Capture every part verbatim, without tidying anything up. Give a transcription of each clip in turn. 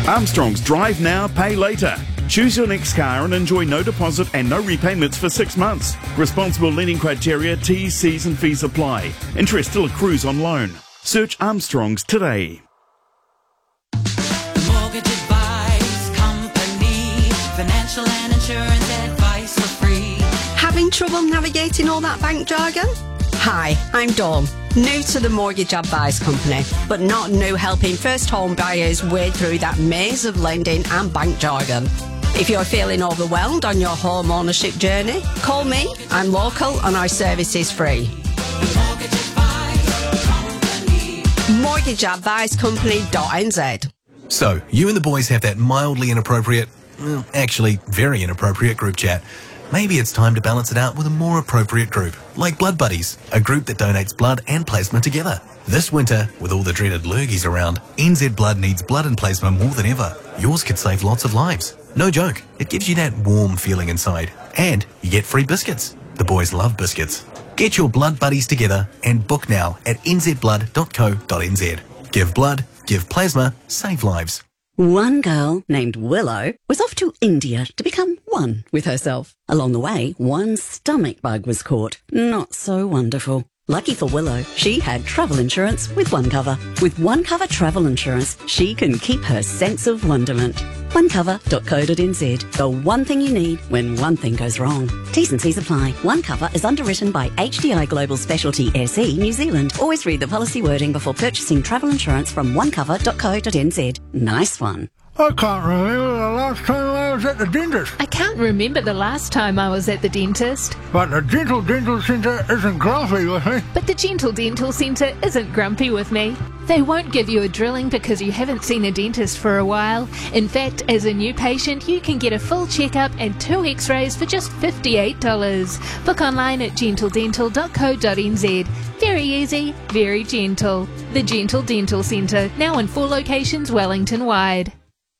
Armstrong's Drive Now, Pay Later. Choose your next car and enjoy no deposit and no repayments for six months. Responsible lending criteria, T's, C's and fees apply. Interest still accrues on loan. Search Armstrong's today. Mortgage Advice Company. Financial and insurance advice for free. Having trouble navigating all that bank jargon? Hi, I'm Dawn, new to the Mortgage Advice Company, but not new helping first home buyers wade through that maze of lending and bank jargon. If you're feeling overwhelmed on your home ownership journey, call me. I'm local and our service is free. Mortgage Advice Company. mortgage advice company dot n z. So, you and the boys have that mildly inappropriate, well, actually very inappropriate group chat. Maybe it's time to balance it out with a more appropriate group, like Blood Buddies, a group that donates blood and plasma together. This winter, with all the dreaded lurgies around, N Z Blood needs blood and plasma more than ever. Yours could save lots of lives. No joke, it gives you that warm feeling inside. And you get free biscuits. The boys love biscuits. Get your Blood Buddies together and book now at n z blood dot co dot n z. Give blood, give plasma, save lives. One girl named Willow was off to India to become one with herself. Along the way, one stomach bug was caught. Not so wonderful. Lucky for Willow, she had travel insurance with OneCover. With OneCover travel insurance, she can keep her sense of wonderment. one cover dot co dot n z. The one thing you need when one thing goes wrong. T's and C's apply. OneCover is underwritten by H D I Global Specialty S E New Zealand. Always read the policy wording before purchasing travel insurance from one cover dot co dot n z. Nice one. I can't remember the last time I was at the dentist. I can't remember the last time I was at the dentist. But the Gentle Dental Centre isn't grumpy with me. But the Gentle Dental Centre isn't grumpy with me. They won't give you a drilling because you haven't seen a dentist for a while. In fact, as a new patient, you can get a full checkup and two x-rays for just fifty-eight dollars. Book online at gentle dental dot co dot n z. Very easy, very gentle. The Gentle Dental Centre, now in four locations Wellington-wide.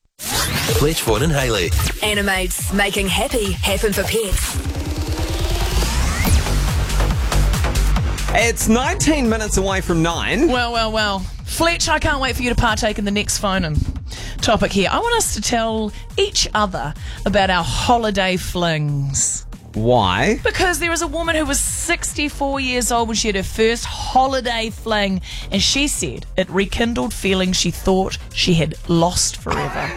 Fletchford and Hayley. Animates making happy happen for pets. It's nineteen minutes away from nine. Well, well, well. Fletch, I can't wait for you to partake in the next phone-in topic here. I want us to tell each other about our holiday flings. Why? Because there was a woman who was sixty-four years old when she had her first holiday fling, and she said it rekindled feelings she thought she had lost forever.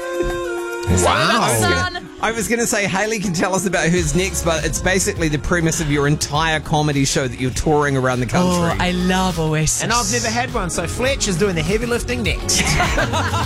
Wow. I was going to say Hayley can tell us about who's next, but it's basically the premise of your entire comedy show that you're touring around the country. Oh, I love Oasis. And I've never had one, so Fletch is doing the heavy lifting next.